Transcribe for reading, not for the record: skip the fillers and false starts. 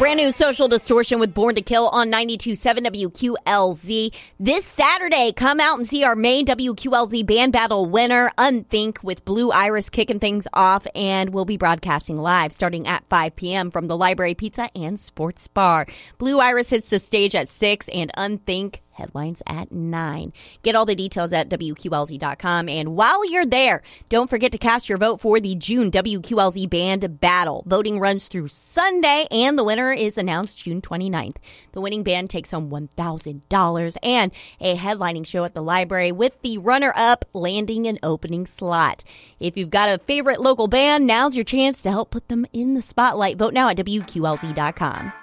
Brand new Social Distortion with Born to Kill on 92.7 WQLZ. This Saturday, come out and see our main WQLZ band battle winner, Unthink, with Blue Iris kicking things off, and we'll be broadcasting live starting at 5 p.m. from the Library Pizza and Sports Bar. Blue Iris hits the stage at 6 and Unthink headlines at 9. Get all the details at WQLZ.com. And while you're there, don't forget to cast your vote for the June WQLZ Band Battle. Voting runs through Sunday, and the winner is announced June 29th. The winning band takes home $1,000 and a headlining show at the library, with the runner-up landing an opening slot. If you've got a favorite local band, now's your chance to help put them in the spotlight. Vote now at WQLZ.com.